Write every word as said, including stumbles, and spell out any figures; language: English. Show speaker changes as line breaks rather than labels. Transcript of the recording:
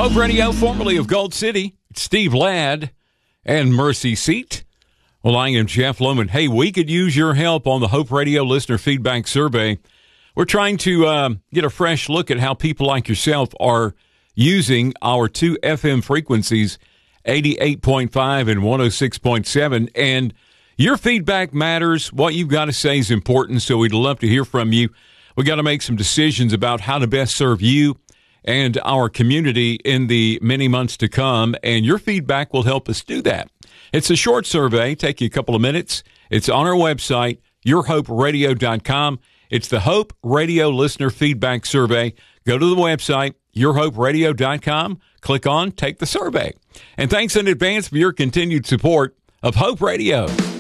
Hope Radio, formerly of Gold City, Steve Ladd and Mercy Seat. Well, I am Jeff Loman. Hey, we could use your help on the Hope Radio Listener Feedback Survey. We're trying to uh, get a fresh look at how people like yourself are using our two F M frequencies, eighty-eight point five and one oh six point seven. And your feedback matters. What you've got to say is important, so we'd love to hear from you. We got to make some decisions about how to best serve you and our community in the many months to come, and your feedback will help us do that. It's a short survey, take you a couple of minutes. It's on our website, your hope radio dot com. It's the Hope Radio Listener Feedback Survey. Go to the website, your hope radio dot com, click on Take the Survey. And thanks in advance for your continued support of Hope Radio.